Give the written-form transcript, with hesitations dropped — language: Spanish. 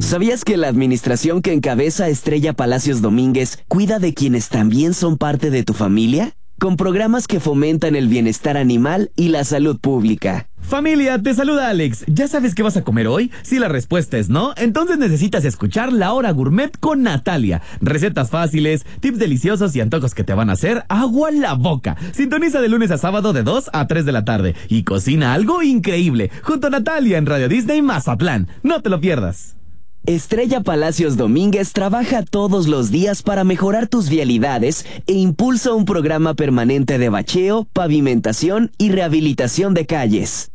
¿Sabías que la administración que encabeza Estrella Palacios Domínguez cuida de quienes también son parte de tu familia? Con programas que fomentan el bienestar animal y la salud pública. Familia, te saluda Alex. ¿Ya sabes qué vas a comer hoy? Si la respuesta es no, entonces necesitas escuchar La Hora Gourmet con Natalia. Recetas fáciles, tips deliciosos y antojos que te van a hacer agua en la boca. Sintoniza de lunes a sábado de 2 a 3 de la tarde y cocina algo increíble junto a Natalia en Radio Disney Mazatlán. No te lo pierdas. Estrella Palacios Domínguez trabaja todos los días para mejorar tus vialidades e impulsa un programa permanente de bacheo, pavimentación y rehabilitación de calles.